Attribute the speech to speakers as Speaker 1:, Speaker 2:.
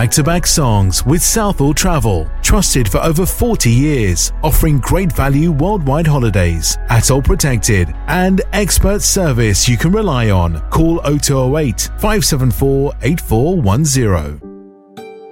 Speaker 1: back-to-back songs with Southall Travel, trusted for over 40 years, offering great value worldwide holidays, ATOL protected, and expert service you can rely on. Call 0208 574 8410.